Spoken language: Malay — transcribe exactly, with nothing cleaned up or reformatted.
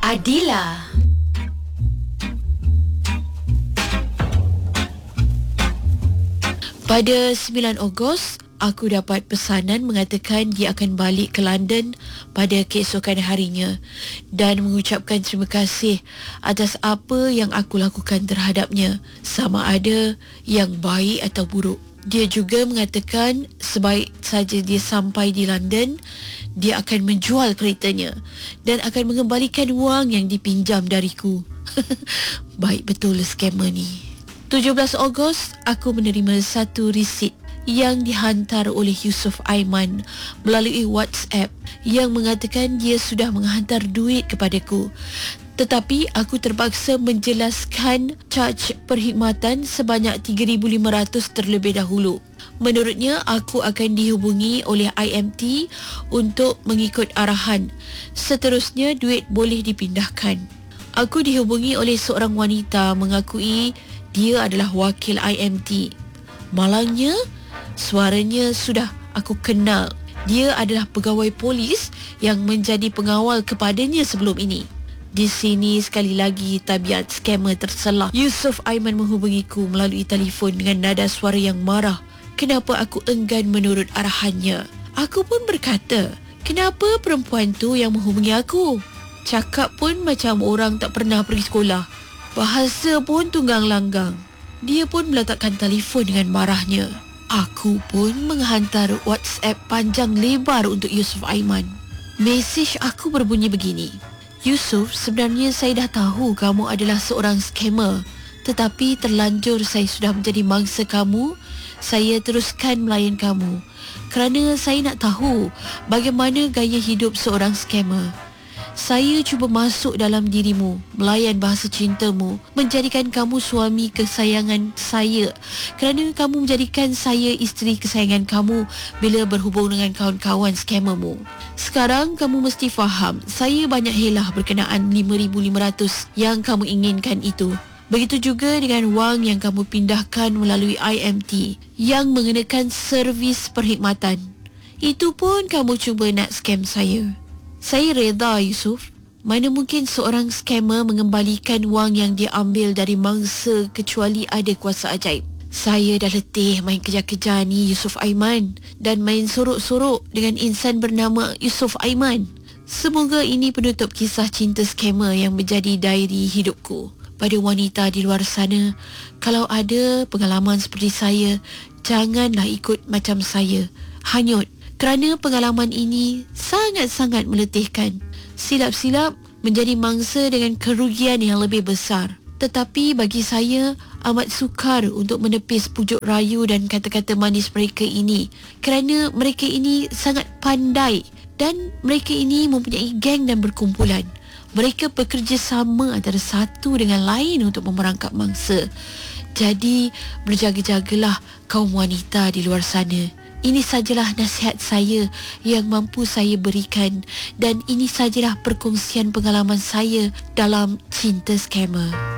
Adila. Pada sembilan Ogos, aku dapat pesanan mengatakan dia akan balik ke London pada keesokan harinya dan mengucapkan terima kasih atas apa yang aku lakukan terhadapnya, sama ada yang baik atau buruk. Dia juga mengatakan sebaik saja dia sampai di London, dia akan menjual keretanya dan akan mengembalikan wang yang dipinjam dariku. Baik betul skamer ni. tujuh belas Ogos, aku menerima satu resit yang dihantar oleh Yusof Aiman melalui WhatsApp yang mengatakan dia sudah menghantar duit kepadaku. Tetapi aku terpaksa menjelaskan caj perkhidmatan sebanyak tiga ribu lima ratus terlebih dahulu. Menurutnya, aku akan dihubungi oleh I M T untuk mengikut arahan. Seterusnya, duit boleh dipindahkan. Aku dihubungi oleh seorang wanita mengakui dia adalah wakil I M T. Malangnya, suaranya sudah aku kenal. Dia adalah pegawai polis yang menjadi pengawal kepadanya sebelum ini. Di sini sekali lagi tabiat skamer terselah. Yusof Aiman menghubungiku melalui telefon dengan nada suara yang marah. Kenapa aku enggan menurut arahannya? Aku pun berkata, kenapa perempuan tu yang menghubungi aku? Cakap pun macam orang tak pernah pergi sekolah. Bahasa pun tunggang langgang. Dia pun meletakkan telefon dengan marahnya. Aku pun menghantar WhatsApp panjang lebar untuk Yusof Aiman. Mesej aku berbunyi begini. Yusof, sebenarnya saya dah tahu kamu adalah seorang skamer. Tetapi terlanjur saya sudah menjadi mangsa kamu. Saya teruskan melayan kamu kerana saya nak tahu bagaimana gaya hidup seorang skamer. Saya cuba masuk dalam dirimu, melayan bahasa cintamu, menjadikan kamu suami kesayangan saya kerana kamu menjadikan saya isteri kesayangan kamu bila berhubung dengan kawan-kawan skamermu. Sekarang kamu mesti faham, saya banyak helah berkenaan lima ribu lima ratus yang kamu inginkan itu. Begitu juga dengan wang yang kamu pindahkan melalui I M T yang mengenakan servis perkhidmatan. Itu pun kamu cuba nak scam saya. Saya reda, Yusof. Mana mungkin seorang skamer mengembalikan wang yang dia ambil dari mangsa kecuali ada kuasa ajaib. Saya dah letih main kejar-kejar ni, Yusof Aiman, dan main sorok-sorok dengan insan bernama Yusof Aiman. Semoga ini penutup kisah cinta skamer yang menjadi diary hidupku. Pada wanita di luar sana, kalau ada pengalaman seperti saya, janganlah ikut macam saya. Hanyut. Kerana pengalaman ini sangat-sangat meletihkan. Silap-silap menjadi mangsa dengan kerugian yang lebih besar. Tetapi bagi saya, amat sukar untuk menepis pujuk rayu dan kata-kata manis mereka ini. Kerana mereka ini sangat pandai dan mereka ini mempunyai geng dan berkumpulan. Mereka bekerjasama antara satu dengan lain untuk memerangkap mangsa. Jadi, berjaga-jagalah kaum wanita di luar sana. Ini sajalah nasihat saya yang mampu saya berikan dan ini sajalah perkongsian pengalaman saya dalam cinta skamer.